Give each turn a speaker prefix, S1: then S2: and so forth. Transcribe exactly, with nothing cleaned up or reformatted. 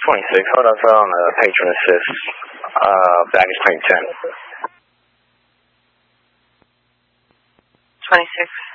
S1: twenty-six, hold on, sir, on the patron assist, uh, baggage claim ten.
S2: twenty-six.